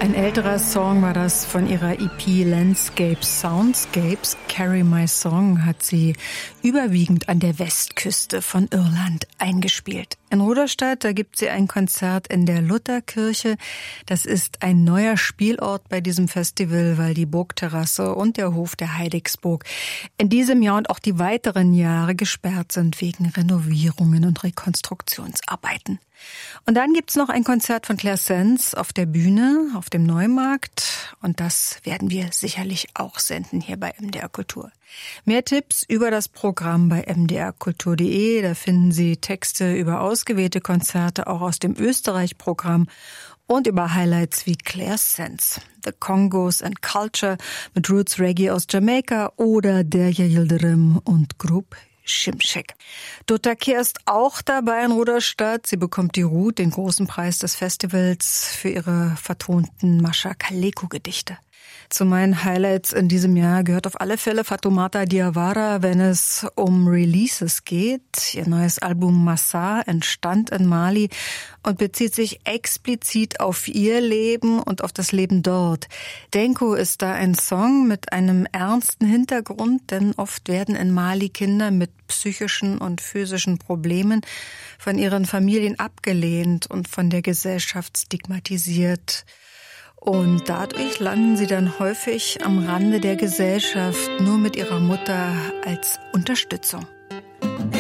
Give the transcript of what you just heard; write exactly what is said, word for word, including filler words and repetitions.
Ein älterer Song war das von ihrer E P Landscape Soundscapes. Carry My Song hat sie überwiegend an der Westküste von Irland eingespielt. In Rudolstadt, da gibt sie ein Konzert in der Lutherkirche. Das ist ein neuer Spielort bei diesem Festival, weil die Burgterrasse und der Hof der Heidigsburg in diesem Jahr und auch die weiteren Jahre gesperrt sind wegen Renovierungen und Rekonstruktionsarbeiten. Und dann gibt's noch ein Konzert von Claire Sands auf der Bühne, auf dem Neumarkt. Und das werden wir sicherlich auch senden hier bei M D R Kultur. Mehr Tipps über das Programm bei m d r kultur punkt d e. Da finden Sie Texte über ausgewählte Konzerte, auch aus dem Österreich-Programm und über Highlights wie Claire Sands, The Congos and Culture mit Roots Reggae aus Jamaika oder Derya Yildirim und Grup Şimşek. Dutta Kehr ist auch dabei in Rudolstadt. Sie bekommt die Ruth, den großen Preis des Festivals, für ihre vertonten Mascha Kaleko-Gedichte. Zu meinen Highlights in diesem Jahr gehört auf alle Fälle Fatoumata Diawara, wenn es um Releases geht. Ihr neues Album Massar entstand in Mali und bezieht sich explizit auf ihr Leben und auf das Leben dort. Denko ist da ein Song mit einem ernsten Hintergrund, denn oft werden in Mali Kinder mit psychischen und physischen Problemen von ihren Familien abgelehnt und von der Gesellschaft stigmatisiert. Und dadurch landen sie dann häufig am Rande der Gesellschaft, nur mit ihrer Mutter als Unterstützung.